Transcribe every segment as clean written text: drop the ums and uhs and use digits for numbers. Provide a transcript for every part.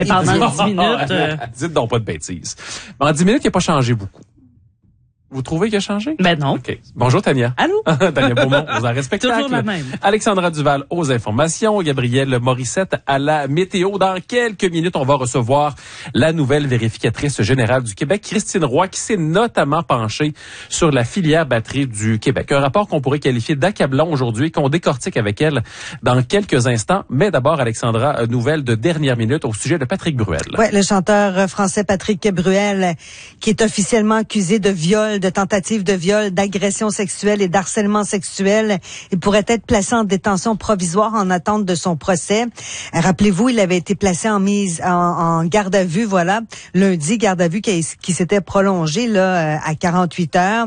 Et pendant 10 minutes... Dites donc pas de bêtises. Mais en 10 minutes, il n'a pas changé beaucoup. Vous trouvez qu'il a changé? Ben non. OK. Bonjour, Tania. Allô? Tania Beaumont, aux arrêts spectacles. Toujours la même. Alexandra Duval, aux informations. Gabrielle Morissette, à la météo. Dans quelques minutes, on va recevoir la nouvelle vérificatrice générale du Québec, Christine Roy, qui s'est notamment penchée sur la filière batterie du Québec. Un rapport qu'on pourrait qualifier d'accablant aujourd'hui, qu'on décortique avec elle dans quelques instants. Mais d'abord, Alexandra, nouvelle de dernière minute au sujet de Patrick Bruel. Oui, le chanteur français Patrick Bruel, qui est officiellement accusé de viol, de tentative de viol, d'agression sexuelle et d'harcèlement sexuel. Il pourrait être placé en détention provisoire en attente de son procès. Rappelez-vous, il avait été placé en garde à vue, voilà, lundi, garde à vue qui s'était prolongée là à 48 heures.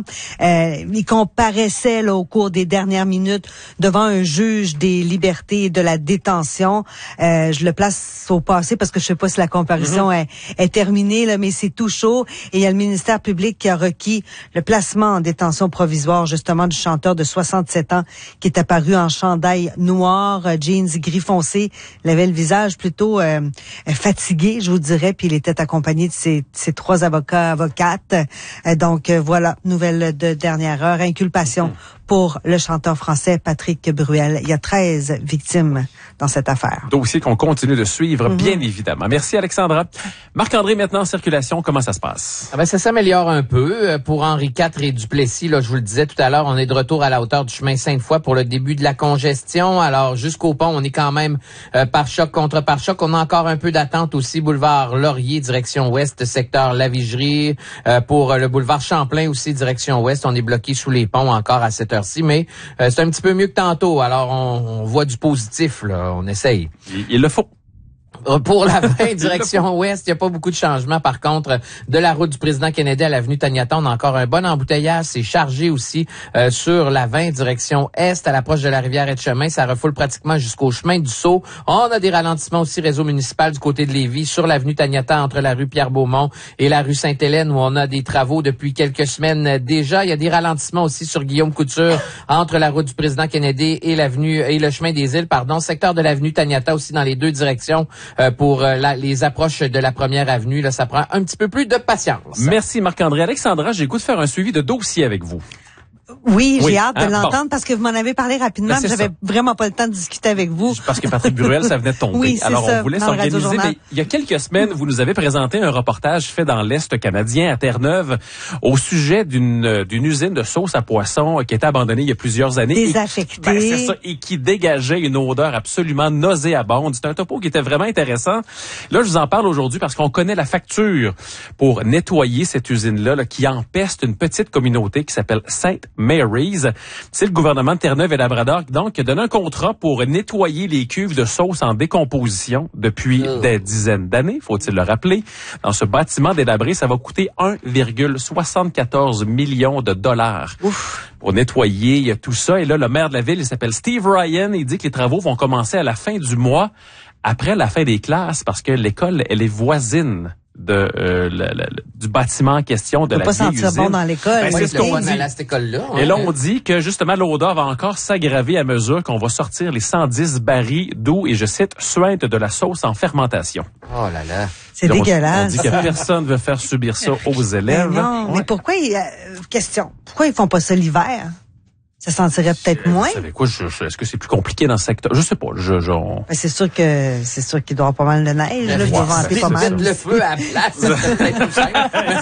Il comparaissait là, au cours des dernières minutes devant un juge des libertés et de la détention. Je le place au passé parce que je sais pas si la comparution est terminée, là, mais c'est tout chaud. Et il y a le ministère public qui a requis le placement en détention provisoire, justement, du chanteur de 67 ans qui est apparu en chandail noir, jeans gris foncé. Il avait le visage plutôt fatigué, je vous dirais, puis il était accompagné de ses 3 avocates. Donc, voilà, nouvelle de dernière heure, inculpation pour le chanteur français Patrick Bruel. Il y a 13 victimes dans cette affaire. Dossier qu'on continue de suivre, bien évidemment. Merci, Alexandra. Marc-André, maintenant en circulation, comment ça se passe? Ah ben, ça s'améliore un peu. Pour Henri IV et Duplessis, là, je vous le disais tout à l'heure, on est de retour à la hauteur du chemin Sainte-Foy pour le début de la congestion. Alors, jusqu'au pont, on est quand même pare-choc contre pare-choc. On a encore un peu d'attente aussi. Boulevard Laurier, direction ouest, secteur Lavigerie. Pour le boulevard Champlain aussi, direction ouest, on est bloqué sous les ponts encore à cette heure-ci. Mais c'est un petit peu mieux que tantôt. Alors, on voit du positif, là. On essaye. Il le faut. Pour la 20 direction ouest, il n'y a pas beaucoup de changements. Par contre, de la route du président Kennedy à l'avenue Taniata, on a encore un bon embouteillage. C'est chargé aussi sur la 20 direction est, à l'approche de la rivière Etchemin. Ça refoule pratiquement jusqu'au chemin du Sceau. On a des ralentissements aussi réseau municipal du côté de Lévis, sur l'avenue Taniata, entre la rue Pierre-Beaumont et la rue Sainte-Hélène, où on a des travaux depuis quelques semaines déjà. Il y a des ralentissements aussi sur Guillaume Couture, entre la route du président Kennedy et l'avenue et le chemin des Îles, secteur de l'avenue Taniata aussi dans les deux directions. Pour les approches de la première avenue, là, ça prend un petit peu plus de patience. Merci Marc-André. Alexandra, j'ai le goût de faire un suivi de dossier avec vous. Oui, j'ai hâte de l'entendre parce que vous m'en avez parlé rapidement, mais j'avais vraiment pas le temps de discuter avec vous. Parce que Patrick Bruel, ça venait de tomber. Oui, alors, ça, on voulait s'organiser. Mais il y a quelques semaines, vous nous avez présenté un reportage fait dans l'Est canadien, à Terre-Neuve, au sujet d'une usine de sauce à poisson qui était abandonnée il y a plusieurs années. Désaffectée. C'est ça, et qui dégageait une odeur absolument nauséabonde. C'est un topo qui était vraiment intéressant. Là, je vous en parle aujourd'hui parce qu'on connaît la facture pour nettoyer cette usine-là, là, qui empeste une petite communauté qui s'appelle St. Mary's. C'est le gouvernement de Terre-Neuve et Labrador donc qui a donné un contrat pour nettoyer les cuves de sauce en décomposition depuis des dizaines d'années, faut-il le rappeler. Dans ce bâtiment délabré, ça va coûter 1,74 million de dollars. Pour nettoyer tout ça. Et là, le maire de la ville, il s'appelle Steve Ryan, il dit que les travaux vont commencer à la fin du mois, après la fin des classes, parce que l'école, elle est voisine du bâtiment en question, de la vieille usine. On peut pas sentir bon dans l'école. Ben, c'est ce qu'on dit. À cette école-là. Et là, on dit que justement, l'odeur va encore s'aggraver à mesure qu'on va sortir les 110 barils d'eau, et je cite, suinte de la sauce en fermentation. Oh là là. C'est dégueulasse. On dit que personne ne veut faire subir ça aux élèves. Mais non, mais pourquoi pourquoi ils font pas ça l'hiver? Ça sentirait peut-être moins. Vous savez quoi, est-ce que c'est plus compliqué dans ce secteur? Je sais pas. C'est sûr qu'il doit y avoir pas mal de neige, là, doit vanter pas mal. Le feu à la place, c'est peut-être plus simple.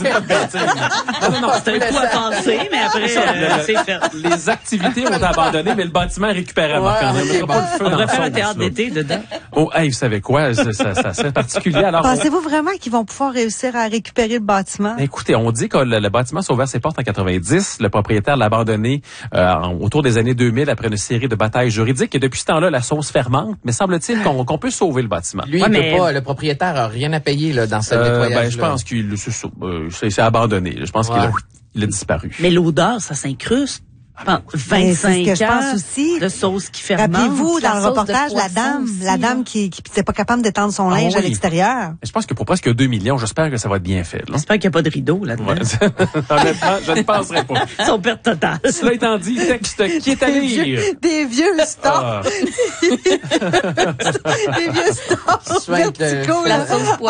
Non, c'est un coup à penser, mais après, c'est fait. Les activités ont été abandonnées, mais le bâtiment est récupérable. On devrait faire un théâtre d'été dedans. Oh, hey, vous savez quoi? Ça serait particulier. Alors, pensez-vous vraiment qu'ils vont pouvoir réussir à récupérer le bâtiment? Écoutez, on dit que le bâtiment s'est ouvert ses portes en 90. Le propriétaire l'a abandonné autour des années 2000 après une série de batailles juridiques. Et depuis ce temps-là, la sauce fermente. Mais semble-t-il qu'on peut sauver le bâtiment. Lui, il peut pas. Le propriétaire a rien à payer là dans ce nettoyage. Je pense qu'il s'est abandonné. Je pense qu'il a disparu. Mais l'odeur, ça s'incruste. 25 ans je pense aussi. De sauce qui fermente. Rappelez-vous, dans le reportage, la dame qui n'était pas capable d'étendre son linge à l'extérieur. Je pense que pour presque 2 millions, j'espère que ça va être bien fait. J'espère qu'il n'y a pas de rideau là-dedans. Honnêtement, je ne penserais pas. Son perte totale. Cela étant dit, texte qui est à lire. Des vieux stocks. Des vieux stocks. La sauce